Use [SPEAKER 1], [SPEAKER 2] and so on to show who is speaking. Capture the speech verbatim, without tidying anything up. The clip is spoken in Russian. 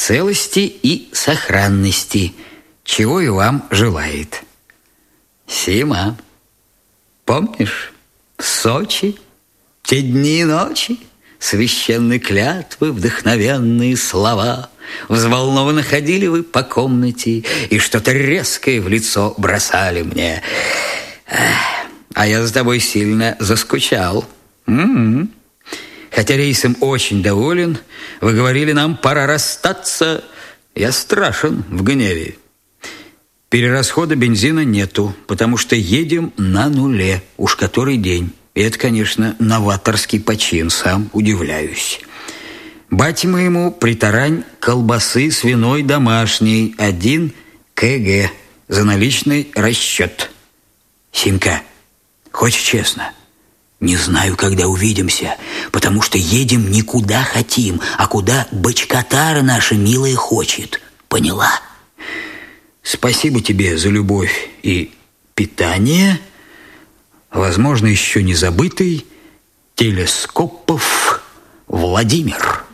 [SPEAKER 1] целости и сохранности, чего и вам желает. Сима, помнишь, в Сочи, те дни и ночи, священные клятвы, вдохновенные слова, взволнованно ходили вы по комнате и что-то резкое в лицо бросали мне. А я за тобой сильно заскучал. М-м-м. Хотя рейсом очень доволен, вы говорили нам, пора расстаться. Я страшен в гневе. Перерасхода бензина нету, потому что едем на нуле, уж который день. И это, конечно, новаторский почин, сам удивляюсь. Бате моему притарань колбасы свиной домашней, один кг, за наличный расчет. Симка, хочешь честно? Не знаю, когда увидимся, потому что едем не куда хотим, а куда бочкотара наша милая хочет. Поняла? Спасибо тебе за любовь и питание. Возможно, еще не забытый Телескопов Владимир.